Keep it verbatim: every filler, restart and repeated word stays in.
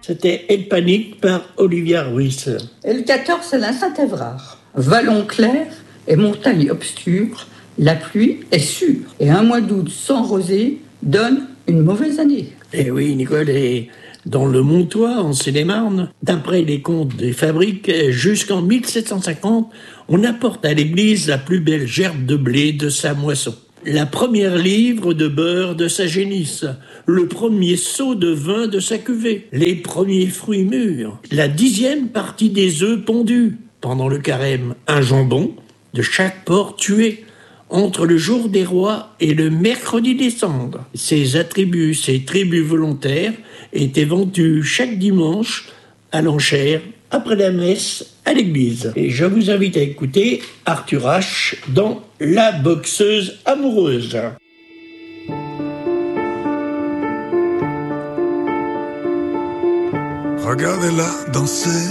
C'était Elle panique par Olivia Ruiz. Et le quatorze, c'est la Saint-Évrard. Vallon clair et montagne obscure, la pluie est sûre. Et un mois d'août sans rosée donne une mauvaise année. Eh oui, Nicole, et dans le Montois, en Seine-et-Marne, d'après les comptes des fabriques, jusqu'en mille sept cent cinquante, on apporte à l'église la plus belle gerbe de blé de sa moisson, la première livre de beurre de sa génisse, le premier seau de vin de sa cuvée, les premiers fruits mûrs, la dixième partie des œufs pondus, pendant le carême, un jambon de chaque porc tué, entre le jour des rois et le mercredi des cendres. Ces attributs, ces tribus volontaires étaient vendus chaque dimanche à l'enchère, après la messe, à l'église. Et je vous invite à écouter Arthur H. dans La boxeuse amoureuse. Regardez-la danser.